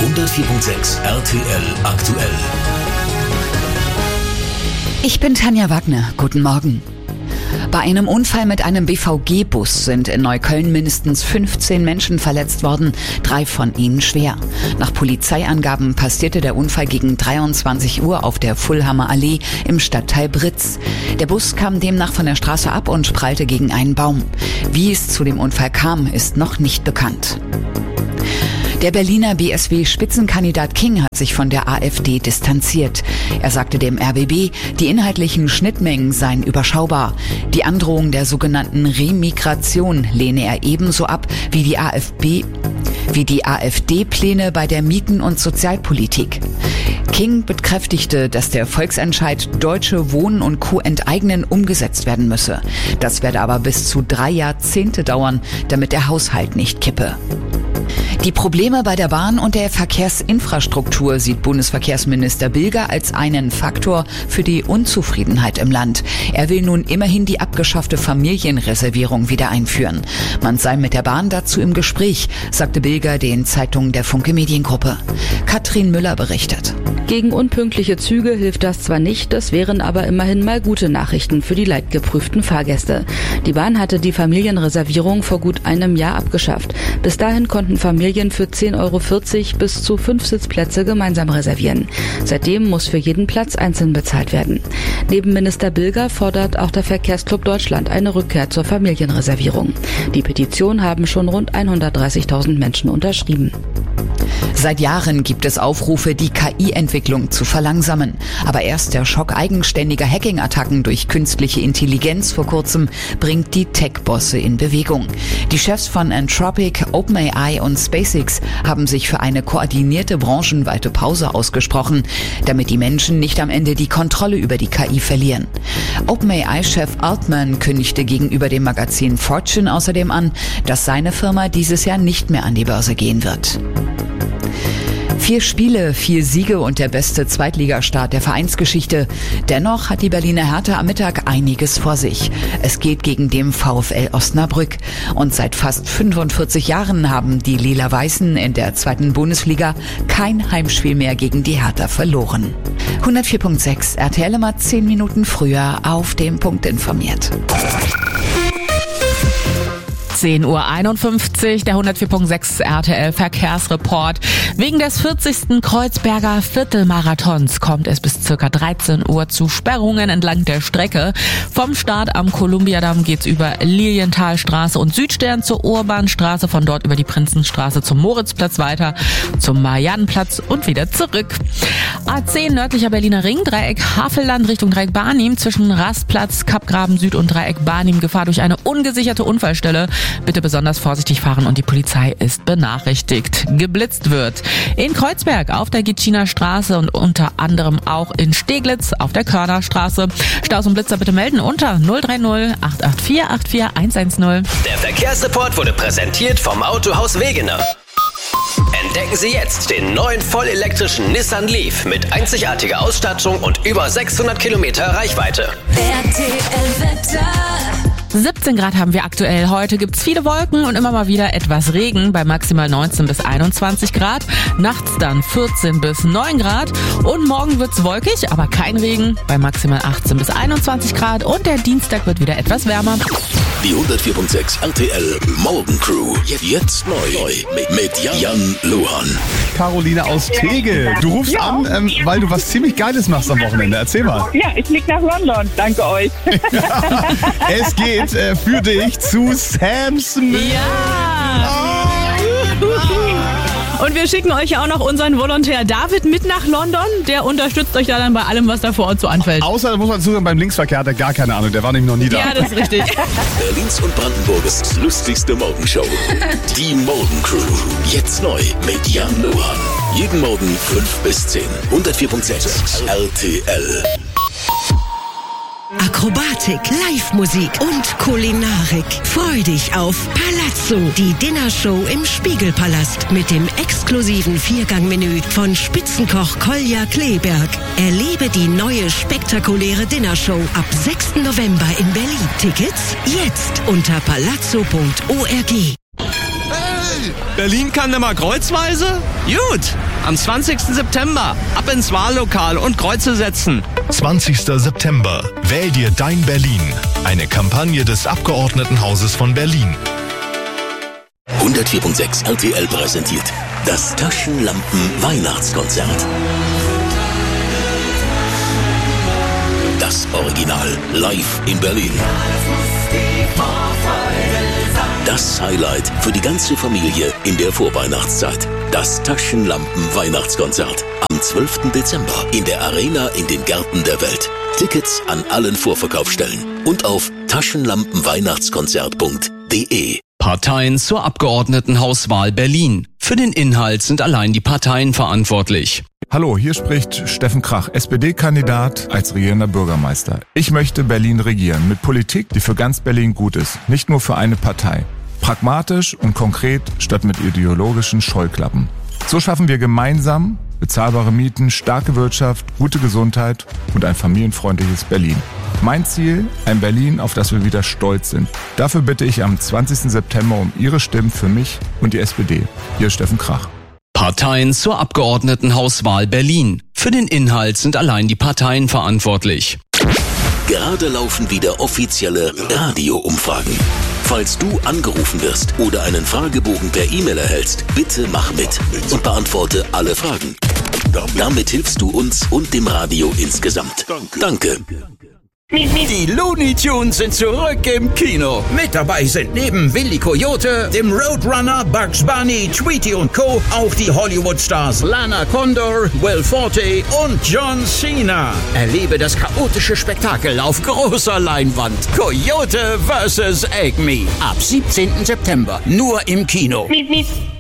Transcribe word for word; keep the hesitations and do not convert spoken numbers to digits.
hundertvier Komma sechs R T L aktuell. Ich bin Tanja Wagner. Guten Morgen. Bei einem Unfall mit einem B V G-Bus sind in Neukölln mindestens fünfzehn Menschen verletzt worden, drei von ihnen schwer. Nach Polizeiangaben passierte der Unfall gegen dreiundzwanzig Uhr auf der Fulhammer Allee im Stadtteil Britz. Der Bus kam demnach von der Straße ab und prallte gegen einen Baum. Wie es zu dem Unfall kam, ist noch nicht bekannt. Der Berliner B S W-Spitzenkandidat King hat sich von der AfD distanziert. Er sagte dem R B B, die inhaltlichen Schnittmengen seien überschaubar. Die Androhung der sogenannten Remigration lehne er ebenso ab wie die AfD, wie die AfD-Pläne bei der Mieten- und Sozialpolitik. King bekräftigte, dass der Volksentscheid Deutsche Wohnen und Co. enteignen umgesetzt werden müsse. Das werde aber bis zu drei Jahrzehnte dauern, damit der Haushalt nicht kippe. Die Probleme bei der Bahn und der Verkehrsinfrastruktur sieht Bundesverkehrsminister Bilger als einen Faktor für die Unzufriedenheit im Land. Er will nun immerhin die abgeschaffte Familienreservierung wieder einführen. Man sei mit der Bahn dazu im Gespräch, sagte Bilger den Zeitungen der Funke Mediengruppe. Katrin Müller berichtet. Gegen unpünktliche Züge hilft das zwar nicht, das wären aber immerhin mal gute Nachrichten für die leidgeprüften Fahrgäste. Die Bahn hatte die Familienreservierung vor gut einem Jahr abgeschafft. Bis dahin konnten Familien für zehn Euro vierzig bis zu fünf Sitzplätze gemeinsam reservieren. Seitdem muss für jeden Platz einzeln bezahlt werden. Neben Minister Bilger fordert auch der Verkehrsclub Deutschland eine Rückkehr zur Familienreservierung. Die Petition haben schon rund hundertdreißigtausend Menschen unterschrieben. Seit Jahren gibt es Aufrufe, die K I-Entwicklung zu verlangsamen. Aber erst der Schock eigenständiger Hacking-Attacken durch künstliche Intelligenz vor kurzem bringt die Tech-Bosse in Bewegung. Die Chefs von Anthropic, OpenAI und SpaceX haben sich für eine koordinierte branchenweite Pause ausgesprochen, damit die Menschen nicht am Ende die Kontrolle über die K I verlieren. OpenAI-Chef Altman kündigte gegenüber dem Magazin Fortune außerdem an, dass seine Firma dieses Jahr nicht mehr an die Börse gehen wird. Vier Spiele, vier Siege und der beste Zweitligastart der Vereinsgeschichte. Dennoch hat die Berliner Hertha am Mittag einiges vor sich. Es geht gegen den VfL Osnabrück. Und seit fast fünfundvierzig Jahren haben die Lila-Weißen in der zweiten Bundesliga kein Heimspiel mehr gegen die Hertha verloren. hundertvier Komma sechs R T L immer zehn Minuten früher auf dem Punkt informiert. zehn Uhr einundfünfzig, der hundertvier Komma sechs R T L Verkehrsreport. Wegen des vierzigsten Kreuzberger Viertelmarathons kommt es bis circa dreizehn Uhr zu Sperrungen entlang der Strecke. Vom Start am Kolumbiadamm geht's über Lilienthalstraße und Südstern zur Urbanstraße, von dort über die Prinzenstraße zum Moritzplatz weiter, zum Mariannenplatz und wieder zurück. A zehn nördlicher Berliner Ring, Dreieck Havelland Richtung Dreieck Barnim, zwischen Rastplatz, Kappgraben Süd und Dreieck Barnim Gefahr durch eine ungesicherte Unfallstelle. Bitte besonders vorsichtig fahren und die Polizei ist benachrichtigt. Geblitzt wird in Kreuzberg auf der Gitschiner Straße und unter anderem auch in Steglitz auf der Körnerstraße. Staus und Blitzer bitte melden unter null drei null acht acht vier acht vier eins eins null. Der Verkehrsreport wurde präsentiert vom Autohaus Wegener. Entdecken Sie jetzt den neuen vollelektrischen Nissan Leaf mit einzigartiger Ausstattung und über sechshundert Kilometer Reichweite. R T L Wetter. siebzehn Grad haben wir aktuell. Heute gibt's viele Wolken und immer mal wieder etwas Regen bei maximal neunzehn bis einundzwanzig Grad. Nachts dann vierzehn bis neun Grad. Und morgen wird's wolkig, aber kein Regen bei maximal achtzehn bis einundzwanzig Grad. Und der Dienstag wird wieder etwas wärmer. Die hundertvier Komma sechs R T L Morgencrew. Jetzt neu mit, mit Jan Luhan. Caroline aus Tegel. Du rufst Ja. an, ähm, weil du was ziemlich Geiles machst am Wochenende. Erzähl mal. Ja, ich fliege nach London. Danke euch. Es geht äh, für dich zu Sam Smith. Und wir schicken euch ja auch noch unseren Volontär David mit nach London. Der unterstützt euch da dann bei allem, was da vor Ort so anfällt. Außer, da muss man dazu sagen, beim Linksverkehr hat er gar keine Ahnung. Der war nämlich noch nie da. Ja, das ist richtig. Berlins und Brandenburgs lustigste Morgenshow. Die Morgencrew. Jetzt neu mit Jan Luhan. Jeden Morgen fünf bis zehn. hundertvier Komma sechs R T L. Akrobatik, Live-Musik und Kulinarik. Freu dich auf Palazzo, die Dinnershow im Spiegelpalast mit dem exklusiven Viergangmenü von Spitzenkoch Kolja Kleberg. Erlebe die neue spektakuläre Dinnershow ab sechsten November in Berlin. Tickets jetzt unter palazzo punkt org. Hey! Berlin kann nimmer kreuzweise? Gut, am zwanzigsten September ab ins Wahllokal und Kreuze setzen. zwanzigsten September. Wähl dir dein Berlin. Eine Kampagne des Abgeordnetenhauses von Berlin. hundertvier Komma sechs R T L präsentiert das Taschenlampen-Weihnachtskonzert. Das Original live in Berlin. Das Highlight für die ganze Familie in der Vorweihnachtszeit. Das Taschenlampen-Weihnachtskonzert am zwölften Dezember in der Arena in den Gärten der Welt. Tickets an allen Vorverkaufsstellen und auf taschenlampenweihnachtskonzert punkt de. Parteien zur Abgeordnetenhauswahl Berlin. Für den Inhalt sind allein die Parteien verantwortlich. Hallo, hier spricht Steffen Krach, S P D-Kandidat als regierender Bürgermeister. Ich möchte Berlin regieren mit Politik, die für ganz Berlin gut ist, nicht nur für eine Partei. Pragmatisch und konkret statt mit ideologischen Scheuklappen. So schaffen wir gemeinsam bezahlbare Mieten, starke Wirtschaft, gute Gesundheit und ein familienfreundliches Berlin. Mein Ziel, ein Berlin, auf das wir wieder stolz sind. Dafür bitte ich am zwanzigsten September um Ihre Stimmen für mich und die S P D. Hier ist Steffen Krach. Parteien zur Abgeordnetenhauswahl Berlin. Für den Inhalt sind allein die Parteien verantwortlich. Gerade laufen wieder offizielle Radio-Umfragen. Falls du angerufen wirst oder einen Fragebogen per E-Mail erhältst, bitte mach mit und beantworte alle Fragen. Damit hilfst du uns und dem Radio insgesamt. Danke. Die Looney Tunes sind zurück im Kino. Mit dabei sind neben Willy Coyote, dem Roadrunner, Bugs Bunny, Tweety und Co. auch die Hollywood-Stars Lana Condor, Will Forte und John Cena. Erlebe das chaotische Spektakel auf großer Leinwand. Coyote versus. Acme. Ab siebzehnten September. Nur im Kino.